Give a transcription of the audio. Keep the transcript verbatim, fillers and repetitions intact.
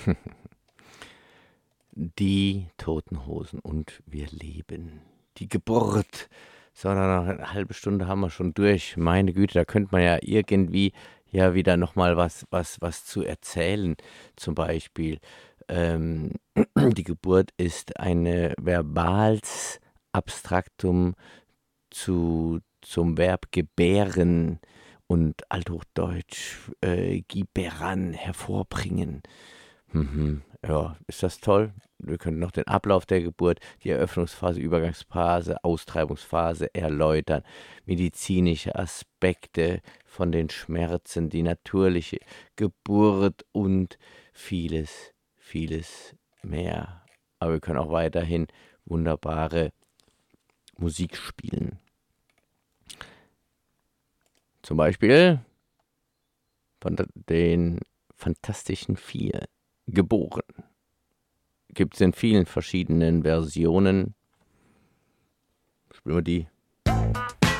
Die Toten Hosen und wir leben. Die Geburt. So, dann noch eine halbe Stunde haben wir schon durch. Meine Güte, da könnte man ja irgendwie ja wieder nochmal was, was, was zu erzählen. Zum Beispiel, ähm, die Geburt ist ein verbales Abstraktum zu, zum Verb gebären und althochdeutsch äh, giberan, hervorbringen. Mhm. Ja, ist das toll? Wir können noch den Ablauf der Geburt, die Eröffnungsphase, Übergangsphase, Austreibungsphase erläutern, medizinische Aspekte von den Schmerzen, die natürliche Geburt und vieles, vieles mehr. Aber wir können auch weiterhin wunderbare Musik spielen. Zum Beispiel von den Fantastischen Vier. Geboren. Gibt es in vielen verschiedenen Versionen. Spielen wir die